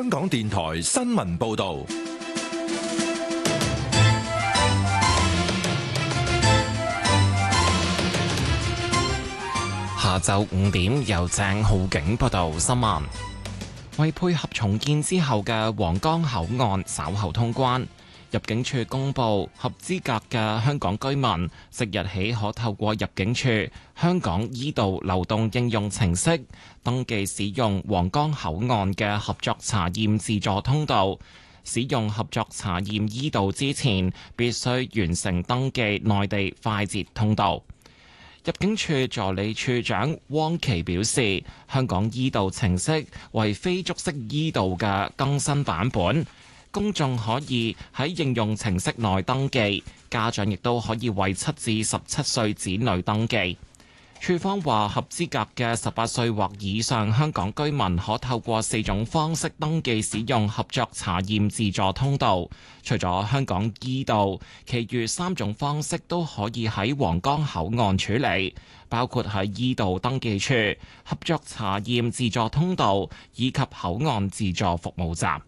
香港電台新聞報道。 下晝5點，由鄭浩景報道新聞。為配合重建之後嘅皇崗口岸稍後通關，入境處公布合資格嘅香港居民，即日起可透過入境處香港 e 道流動應用程式登記使用皇崗口岸嘅合作查驗自助通道。使用合作查驗 e 道之前，必須完成登記內地快捷通道。入境處助理處長汪琪表示，香港 e 道程式為非觸式 e 道嘅更新版本，公眾可以喺應用程式內登記，家長亦都可以為7至17歲子女登記。處方話，合資格嘅18歲或以上香港居民可透過4種方式登記使用合作查驗自助通道。除咗香港 e 道，其餘3種方式都可以喺皇崗口岸處理，包括喺 e 道登記處、合作查驗自助通道以及口岸自助服務站。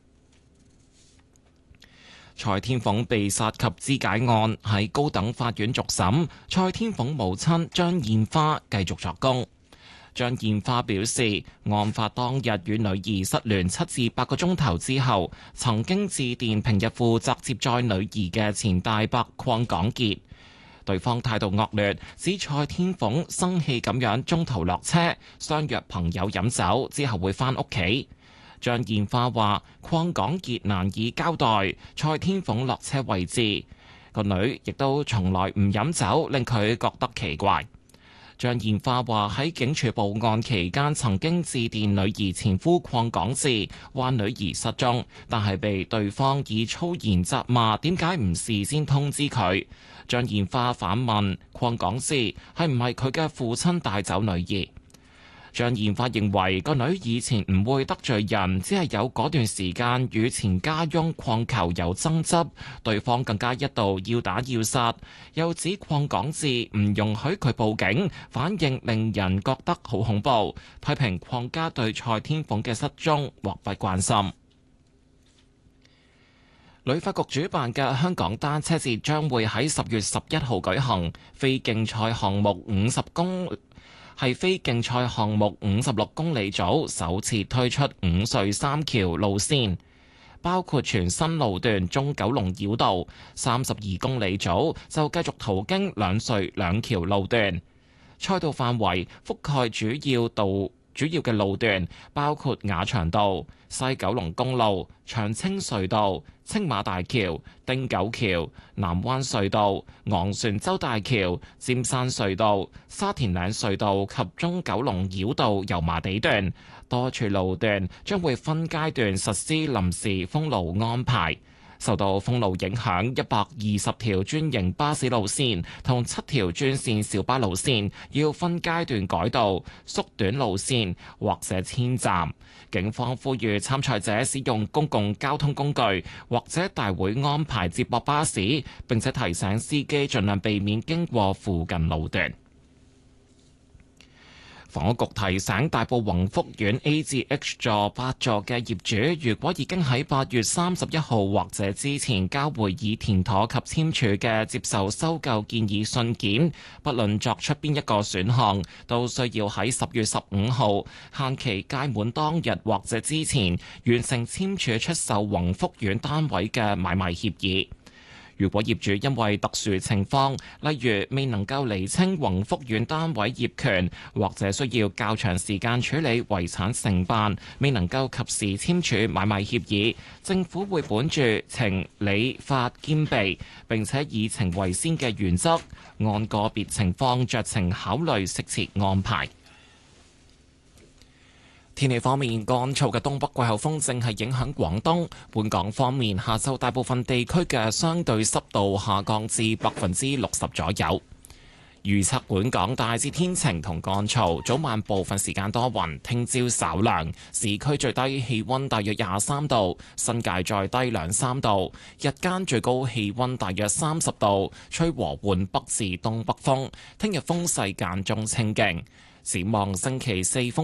蔡天鳳被殺及肢解案喺高等法院續審，蔡天鳳母親張燕花繼續作供。張燕花表示，案發當日與女兒失聯7至8個鐘頭之後，曾經致電平日負責接載女兒嘅前大伯鄺港傑，對方態度惡劣，指蔡天鳳生氣咁樣中途落車，相約朋友飲酒之後會返屋企。張燕花話：鄺港傑難以交代蔡天鳳落車位置，個女亦都從來唔飲酒，令佢覺得奇怪。張燕花話喺警署報案期間，曾經致電女兒前夫鄺港智，話女兒失蹤，但係被對方以粗言責罵，點解唔事先通知佢？張燕花反問鄺港智係唔係佢嘅父親帶走女兒？張燕花認為個女以前唔會得罪人，只係有嗰段時間與前家翁鄺球有爭執，對方更加一度要打要殺。又指鄺港智唔容許佢報警，反應令人覺得好恐怖，批評鄺家對蔡天鳳嘅失蹤漠不關心。旅發局主辦嘅香港單車節將會喺10月11號舉行，非競賽項目56公里組首次推出5隧3橋路線，包括全新路段中九龍繞道；32公里組就繼續途經兩隧兩橋路段。賽道範圍覆蓋主要嘅路段，包括雅翔道、西九龍公路、長青隧道、青馬大橋、汀九橋、南灣隧道、昂船洲大橋、尖山隧道、沙田嶺隧道及中九龍繞道油麻地段，多處路段將會分階段實施臨時封路安排。受到封路影響，120條專營巴士路線同7條專線小巴路線要分階段改道、縮短路線或者遷站。警方呼籲參賽者使用公共交通工具或者大會安排接駁巴士，並且提醒司機盡量避免經過附近路段。房屋局提醒大埔宏福苑 A 至 H 座8座嘅業主，如果已經喺8月31號或者之前交回已填妥及簽署嘅接受收購建議信件，不論作出邊一個選項，都需要喺10月15號限期屆滿當日或者之前完成簽署出售宏福苑單位嘅買賣協議。如果業主因為特殊情況，例如未能夠釐清宏福苑單位業權，或者需要較長時間處理遺產承辦，未能夠及時簽署買賣協議，政府會本住情理法兼備，並且以情為先嘅原則，按個別情況酌情考慮適切安排。天氣方面，乾燥嘅東北季候風正係影響廣東。本港方面，下晝大部分地區嘅相對濕度下降至60%左右。預測本港大致天晴同乾燥，早晚部分時間多雲，聽朝稍涼。市區最低氣溫大約23度，新界再低2-3度。日間最高氣溫大約30度，吹和緩北至東北風。聽日風勢間中清勁。展望星期四風